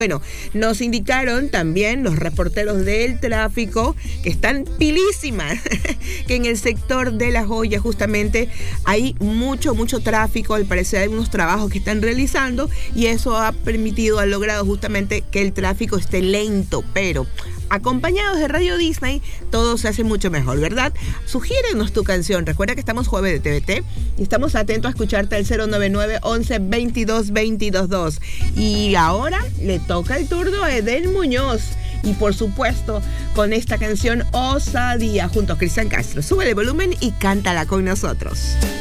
Bueno, nos indicaron también los reporteros del tráfico que están pilísimas, que en el sector de La Joya justamente hay mucho tráfico. Al parecer hay unos trabajos que están realizando y eso ha logrado justamente que el tráfico esté lento, pero acompañados de Radio Disney, todo se hace mucho mejor, ¿verdad? Sugiérenos tu canción. Recuerda que estamos jueves de TVT y estamos atentos a escucharte al 099 11 22 222. Y ahora le toca el turno a Edel Muñoz. Y por supuesto, con esta canción Osadía, junto a Cristian Castro. Sube el volumen y cántala con nosotros.